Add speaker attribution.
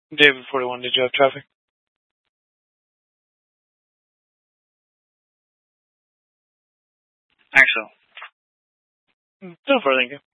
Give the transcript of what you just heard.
Speaker 1: David 41, did you have traffic?
Speaker 2: Thanks, so.
Speaker 1: No further, thank you.